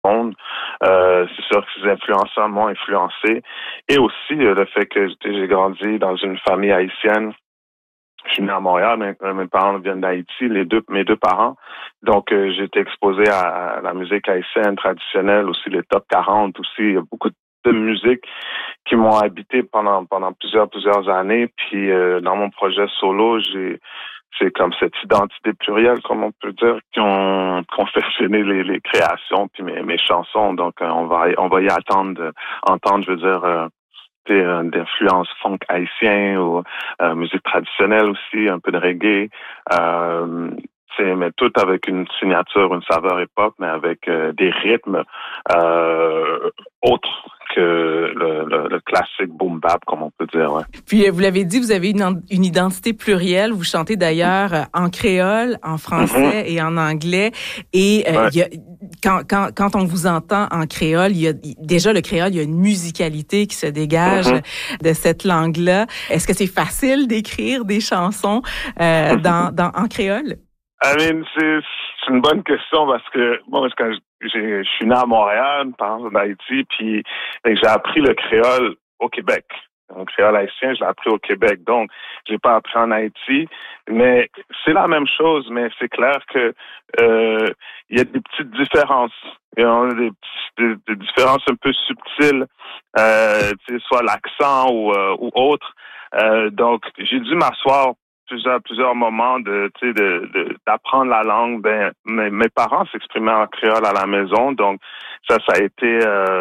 monde. C'est sûr que ces influenceurs m'ont influencé. Et aussi le fait que j'ai grandi dans une famille haïtienne. Je suis né à Montréal, mais mes parents viennent d'Haïti, mes deux parents. Donc, j'ai été exposé à la musique haïtienne traditionnelle, aussi les top 40 aussi. Il y a beaucoup de musique qui m'ont habité pendant plusieurs années. Puis, dans mon projet solo, c'est comme cette identité plurielle, comme on peut dire, qu'on confectionné les créations puis mes chansons. Donc, on va y entendre, je veux dire, d'influence funk haïtien ou musique traditionnelle aussi, un peu de reggae. Mais tout avec une signature, une saveur hip-hop, mais avec des rythmes autres que le classique boom bap, comme on peut dire. Ouais. Puis, vous l'avez dit, vous avez une identité plurielle. Vous chantez d'ailleurs en créole, en français et en anglais. Et il y a, quand on vous entend en créole, déjà le créole, il y a une musicalité qui se dégage de cette langue-là. Est-ce que c'est facile d'écrire des chansons en créole? C'est une bonne question parce que moi, quand je suis né à Montréal, par exemple, d'Haïti, puis j'ai appris le créole au Québec. Le créole haïtien, je l'ai appris au Québec. Donc, je l'ai pas appris en Haïti, mais c'est la même chose, mais c'est clair que il y a des petites différences. Il y a des différences un peu subtiles, soit l'accent ou autre. Donc, j'ai dû m'asseoir plusieurs moments d'apprendre la langue. Mes parents s'exprimaient en créole à la maison, donc ça a été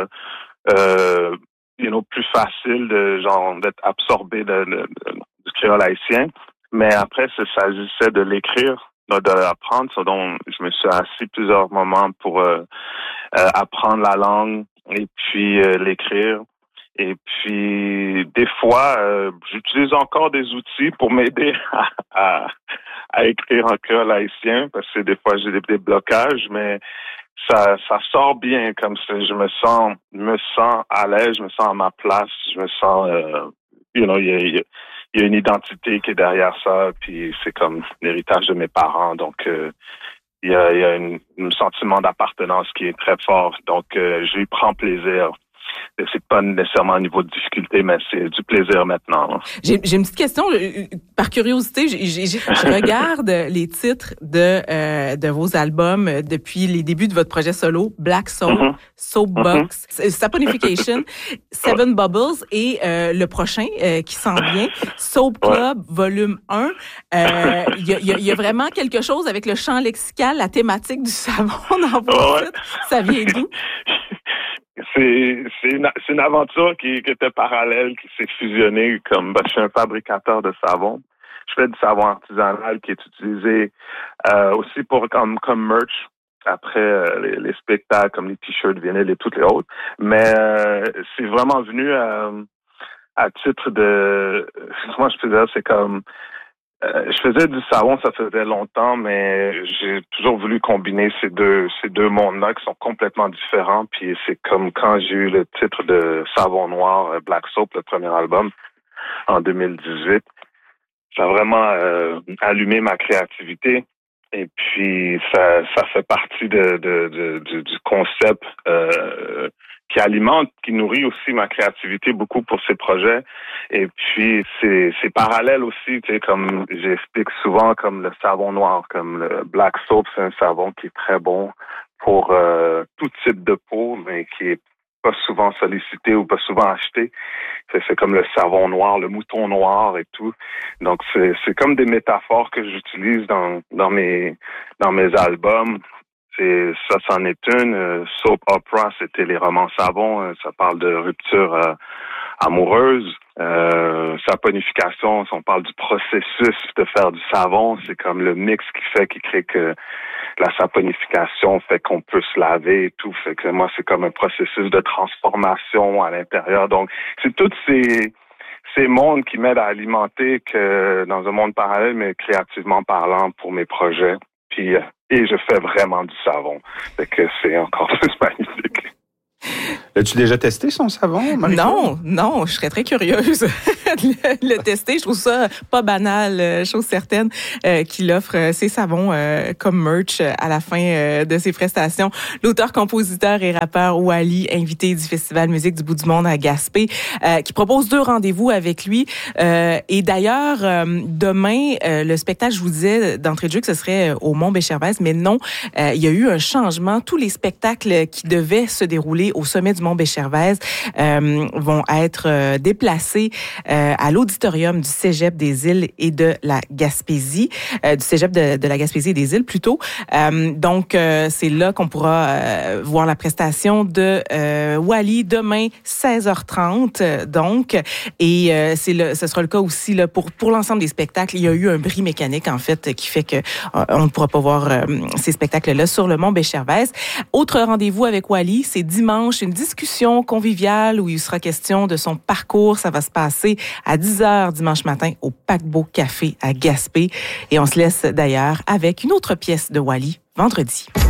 plus facile d'être absorbé du créole haïtien. Mais après, il s'agissait de l'écrire, de l'apprendre. Donc, je me suis assis plusieurs moments pour apprendre la langue et puis l'écrire. Et puis, des fois, j'utilise encore des outils pour m'aider à écrire en créole haïtien, parce que des fois, j'ai des blocages, mais ça sort bien comme ça. Je me sens à l'aise, je me sens à ma place, je me sens, il y a une identité qui est derrière ça, puis c'est comme l'héritage de mes parents, donc il y a un sentiment d'appartenance qui est très fort, donc je lui prends plaisir. C'est pas nécessairement un niveau de difficulté, mais c'est du plaisir maintenant. Hein. J'ai une petite question, par curiosité, je regarde les titres de vos albums depuis les débuts de votre projet solo, Black Soap, Soapbox, Saponification, Seven Bubbles et le prochain qui s'en vient, Soap Club Volume 1. Il y a vraiment quelque chose avec le champ lexical, la thématique du savon dans vos titres. Ça vient d'où? C'est une aventure qui était parallèle, qui s'est fusionnée je suis un fabricateur de savon. Je fais du savon artisanal qui est utilisé aussi comme merch après les spectacles comme les t-shirts vinyles et toutes les autres. Mais c'est vraiment venu à titre de moi je peux dire c'est comme je faisais du savon, ça faisait longtemps, mais j'ai toujours voulu combiner ces deux mondes-là qui sont complètement différents. Puis c'est comme quand j'ai eu le titre de Savon Noir, Black Soap, le premier album, en 2018. Ça a vraiment allumé ma créativité. Et puis ça fait partie du concept qui nourrit aussi ma créativité beaucoup pour ces projets. Et puis c'est parallèle aussi, tu sais, comme j'explique souvent, comme le savon noir, comme le Black Soap, c'est un savon qui est très bon pour tout type de peau, mais qui est pas souvent sollicité ou pas souvent acheté. C'est comme le savon noir, le mouton noir et tout. Donc c'est comme des métaphores que j'utilise dans mes albums. Ça c'en est une. Soap opera, c'était les romans savons. Ça parle de rupture amoureuse. Saponification, on parle du processus de faire du savon. C'est comme le mix qui crée que la saponification fait qu'on peut se laver et tout. Fait que moi, c'est comme un processus de transformation à l'intérieur. Donc, c'est toutes ces mondes qui m'aident à alimenter que dans un monde parallèle, mais créativement parlant pour mes projets. Puis, et je fais vraiment du savon. Fait que c'est encore plus magnifique. As-tu déjà testé son savon, Marie-Claude? Non, je serais très curieuse. le tester. Je trouve ça pas banal, chose certaine, qu'il offre ses savons comme merch à la fin de ses prestations. L'auteur, compositeur et rappeur Wally, invité du Festival Musique du Bout du Monde à Gaspé, qui propose 2 rendez-vous avec lui. Et d'ailleurs, demain, le spectacle, je vous disais d'entrée de jeu que ce serait au Mont-Béchervaise, mais non, il y a eu un changement. Tous les spectacles qui devaient se dérouler au sommet du Mont-Béchervaise vont être déplacés à l'auditorium du Cégep des Îles et de la Gaspésie, du Cégep de la Gaspésie et des Îles plutôt. Donc, c'est là qu'on pourra voir la prestation de Wally demain 16h30. Donc, et ce sera le cas aussi là pour l'ensemble des spectacles. Il y a eu un bris mécanique en fait qui fait que on ne pourra pas voir ces spectacles-là sur le Mont-Béchervaise. Autre rendez-vous avec Wally, c'est dimanche, une discussion conviviale où il sera question de son parcours. Ça va se passer à 10h dimanche matin au Paquebot Café à Gaspé. Et on se laisse d'ailleurs avec une autre pièce de Wally, Vendredi.